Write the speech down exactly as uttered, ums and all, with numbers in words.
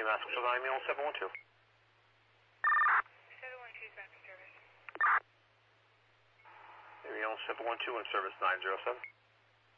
Nashville nine one seven one two. seven one two is back in service. seven one two in service nine zero seven.